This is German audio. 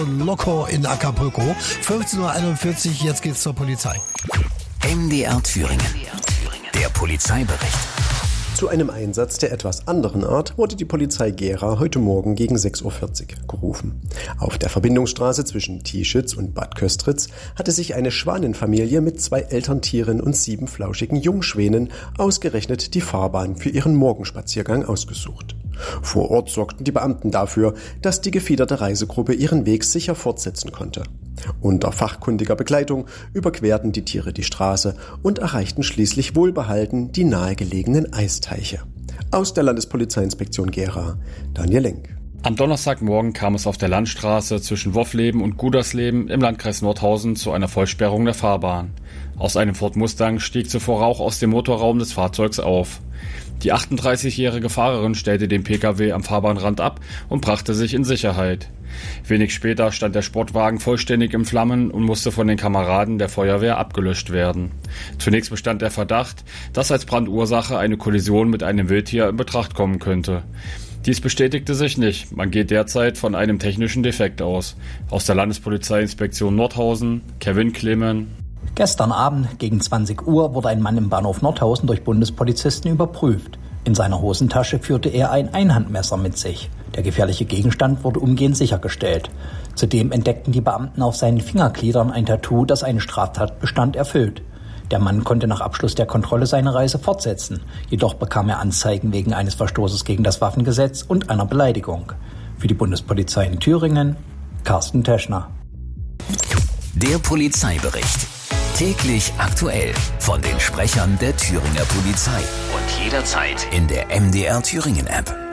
Loco in Acapulco. 15:41 Uhr, jetzt geht's zur Polizei. MDR Thüringen. Der Polizeibericht. Zu einem Einsatz der etwas anderen Art wurde die Polizei Gera heute Morgen gegen 6:40 Uhr gerufen. Auf der Verbindungsstraße zwischen Tieschitz und Bad Köstritz hatte sich eine Schwanenfamilie mit 2 Elterntieren und 7 flauschigen Jungschwänen ausgerechnet die Fahrbahn für ihren Morgenspaziergang ausgesucht. Vor Ort sorgten die Beamten dafür, dass die gefiederte Reisegruppe ihren Weg sicher fortsetzen konnte. Unter fachkundiger Begleitung überquerten die Tiere die Straße und erreichten schließlich wohlbehalten die nahegelegenen Eisteiche. Aus der Landespolizeiinspektion Gera, Daniel Lenk. Am Donnerstagmorgen kam es auf der Landstraße zwischen Woffleben und Gudersleben im Landkreis Nordhausen zu einer Vollsperrung der Fahrbahn. Aus einem Ford Mustang stieg zuvor Rauch aus dem Motorraum des Fahrzeugs auf. Die 38-jährige Fahrerin stellte den Pkw am Fahrbahnrand ab und brachte sich in Sicherheit. Wenig später stand der Sportwagen vollständig in Flammen und musste von den Kameraden der Feuerwehr abgelöscht werden. Zunächst bestand der Verdacht, dass als Brandursache eine Kollision mit einem Wildtier in Betracht kommen könnte. Dies bestätigte sich nicht. Man geht derzeit von einem technischen Defekt aus. Aus der Landespolizeiinspektion Nordhausen, Kevin Clemen. Gestern Abend gegen 20 Uhr wurde ein Mann im Bahnhof Nordhausen durch Bundespolizisten überprüft. In seiner Hosentasche führte er ein Einhandmesser mit sich. Der gefährliche Gegenstand wurde umgehend sichergestellt. Zudem entdeckten die Beamten auf seinen Fingergliedern ein Tattoo, das einen Straftatbestand erfüllt. Der Mann konnte nach Abschluss der Kontrolle seine Reise fortsetzen. Jedoch bekam er Anzeigen wegen eines Verstoßes gegen das Waffengesetz und einer Beleidigung. Für die Bundespolizei in Thüringen, Carsten Teschner. Der Polizeibericht. Täglich aktuell von den Sprechern der Thüringer Polizei. Und jederzeit in der MDR Thüringen App.